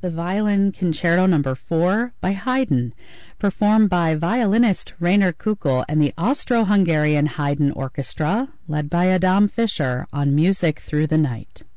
the Violin Concerto No. 4 by Haydn, performed by violinist Rainer Kukl and the Austro-Hungarian Haydn Orchestra, led by Adam Fischer on Music Through the Night.